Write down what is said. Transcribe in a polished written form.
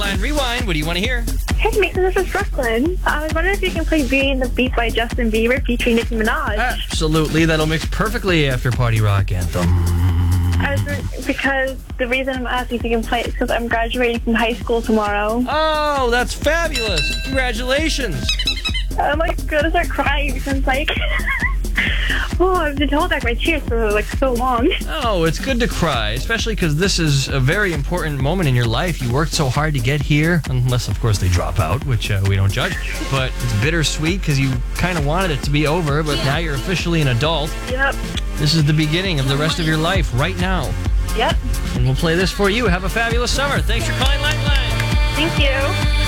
Lifeline Rewind. What do you want to hear? Hey, Mason, this is Brooklyn. I was wondering if you can play Beauty and the Beat by Justin Bieber featuring Nicki Minaj. Absolutely. That'll mix perfectly after Party Rock Anthem. Because the reason I'm asking if you can play it is because I'm graduating from high school tomorrow. Oh, that's fabulous. Congratulations. I'm gonna start crying because I've been holding back my tears for so long. Oh, it's good to cry, especially because this is a very important moment in your life. You worked so hard to get here, unless, of course, they drop out, which we don't judge. But it's bittersweet because you kind of wanted it to be over, but now you're officially an adult. Yep. This is the beginning of the rest of your life right now. Yep. And we'll play this for you. Have a fabulous summer. Thanks for calling Lifeline. Thank you.